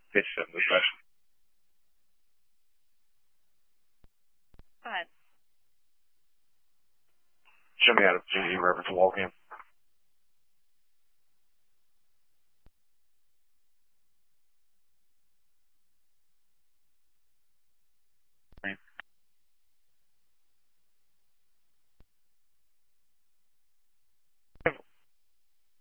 pitch them the question. Go ahead. Show me how to reference a wall game.